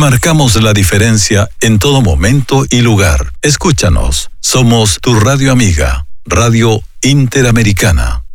marcamos la diferencia en todo momento y lugar. Escúchanos. Somos tu radio amiga, Radio Interamericana.